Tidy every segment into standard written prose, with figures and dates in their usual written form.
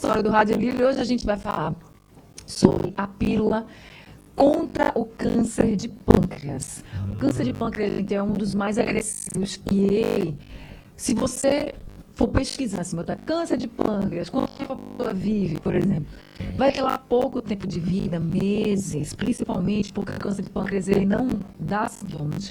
consultório do Rádio Livre. Hoje a gente vai falar sobre a pílula contra o câncer de pâncreas. O câncer de pâncreas, gente, é um dos mais agressivos e se você for pesquisar assim, botar câncer de pâncreas, quanto tempo a pessoa vive, por exemplo, vai ter lá pouco tempo de vida, meses, principalmente porque o câncer de pâncreas ele não dá sintomas.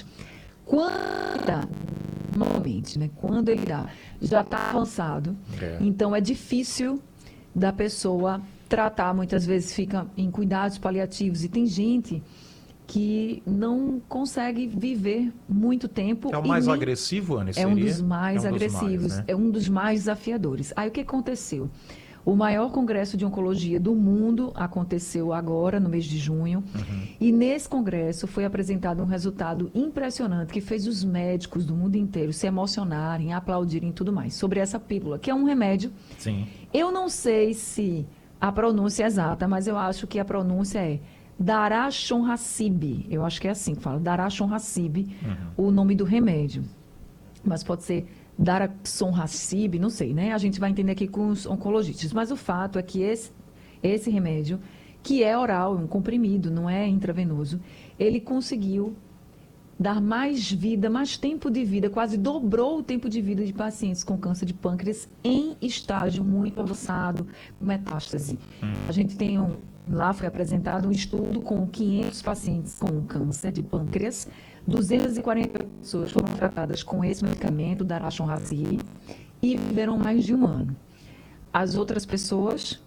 Normalmente, né? Quando ele dá, já está avançado. Então é difícil da pessoa tratar, muitas vezes fica em cuidados paliativos. E tem gente que não consegue viver muito tempo. É o mais agressivo, Anne? É um dos mais agressivos, né? É um dos mais desafiadores. Aí o que aconteceu? O maior congresso de oncologia do mundo aconteceu agora, no mês de junho. E nesse congresso foi apresentado um resultado impressionante que fez os médicos do mundo inteiro se emocionarem, aplaudirem e tudo mais, sobre essa pílula, que é um remédio. Sim. Eu não sei se a pronúncia é exata, mas eu acho que a pronúncia é Daraxonrasib. Eu acho que é assim que fala, Daraxonrasib, o nome do remédio. Mas pode ser Daraxonrasib, não sei, né? A gente vai entender aqui com os oncologistas. Mas o fato é que esse remédio, que é oral, é um comprimido, não é intravenoso, ele conseguiu dar mais vida, mais tempo de vida, quase dobrou o tempo de vida de pacientes com câncer de pâncreas em estágio muito avançado, metástase. A gente tem lá foi apresentado um estudo com 500 pacientes com câncer de pâncreas, 240 pessoas foram tratadas com esse medicamento, Daraxonrasib, e viveram mais de um ano. As outras pessoas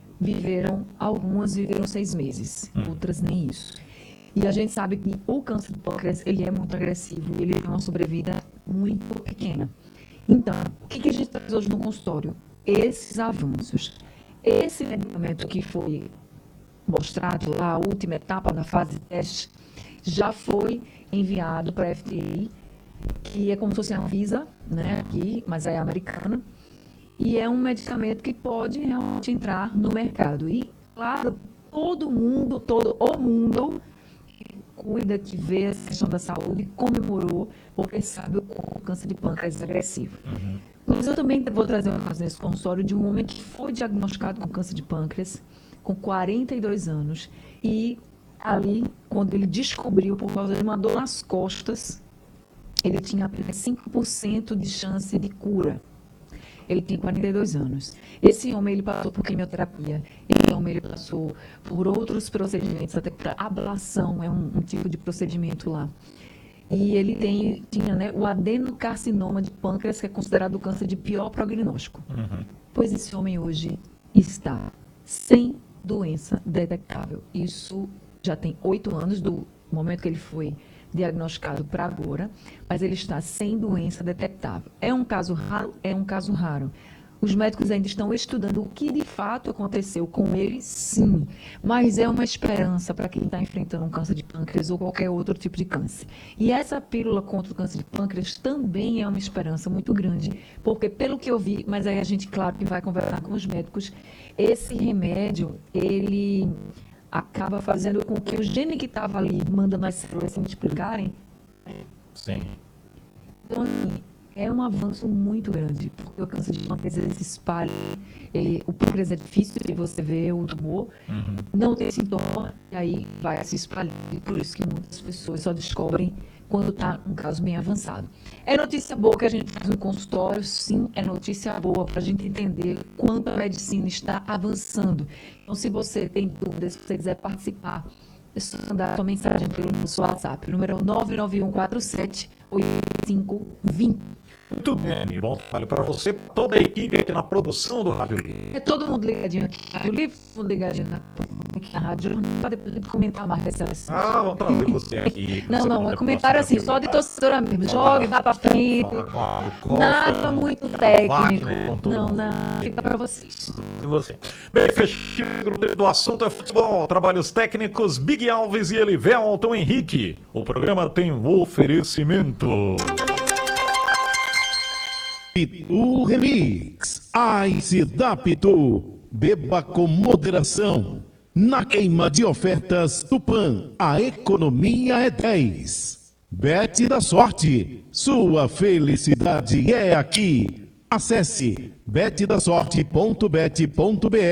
algumas viveram 6 meses, outras nem isso. E a gente sabe que o câncer de pâncreas, ele é muito agressivo, ele tem uma sobrevida muito pequena. Então, o que a gente traz hoje no consultório? Esses avanços. Esse medicamento que foi mostrado lá, a última etapa da fase de teste, já foi enviado para a FDA, que é como se fosse a Anvisa, né, aqui, mas é americana, e é um medicamento que pode realmente entrar no mercado. E, claro, todo o mundo que cuida, que vê a questão da saúde, comemorou, porque sabe o câncer de pâncreas é agressivo. Mas eu também vou trazer uma caso nesse consultório de um homem que foi diagnosticado com câncer de pâncreas, com 42 anos, e ali, quando ele descobriu, por causa de uma dor nas costas, ele tinha apenas 5% de chance de cura. Ele tem 42 anos. Esse homem, ele passou por quimioterapia, esse homem, ele passou por outros procedimentos, até para ablação, é um tipo de procedimento lá. E ele tinha, né, o adenocarcinoma de pâncreas, que é considerado o câncer de pior prognóstico. Pois esse homem hoje está sem doença detectável. Isso já tem 8 anos do momento que ele foi diagnosticado para agora, mas ele está sem doença detectável. É um caso raro? É um caso raro. Os médicos ainda estão estudando o que de fato aconteceu com ele, sim, mas é uma esperança para quem está enfrentando um câncer de pâncreas ou qualquer outro tipo de câncer. E essa pílula contra o câncer de pâncreas também é uma esperança muito grande, porque pelo que eu vi, mas aí a gente, claro, que vai conversar com os médicos, esse remédio, ele acaba fazendo com que o gene que estava ali mandando as células se multiplicarem. Sim. Então, assim, é um avanço muito grande, porque o câncer de pâncreas ele se espalha, o pâncreas é difícil de você ver o tumor, não tem sintoma, e aí vai se espalhar, e por isso que muitas pessoas só descobrem quando está um caso bem avançado. É notícia boa que a gente faz no consultório, sim, é notícia boa para a gente entender quanto a medicina está avançando. Então, se você tem dúvidas, se você quiser participar, é só mandar sua mensagem pelo nosso WhatsApp. O número é o 991478520. Muito bem, bom trabalho para você, toda a equipe aqui na produção do Rádio Livre. É todo mundo ligadinho aqui na Rádio Livre, todo mundo ligadinho aqui na Rádio, para depois comentar mais dessa. Vamos trazer você aqui. Não, é comentário assim, só de torcedora mesmo. Jogue, vá para frente. Nada muito técnico. Não, fica para vocês. E você? Bem, fechado do assunto é futebol, trabalhos técnicos, Big Alves e Elivelton Henrique. O programa tem oferecimento. Pitu Remix, Ice da Pitu, beba com moderação. Na queima de ofertas Tupã, a economia é 10. Bet da sorte, sua felicidade é aqui. Acesse betdasorte.bet.br